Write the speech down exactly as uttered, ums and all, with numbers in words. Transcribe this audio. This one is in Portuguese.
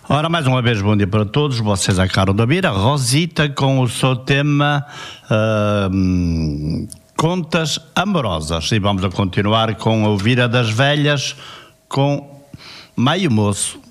Ora, mais uma vez, bom dia para todos. Vocês acabaram de ouvir a Rosita com o seu tema uh, Contas Amorosas. E vamos a continuar com a Ouvira das Velhas com Meio Moço.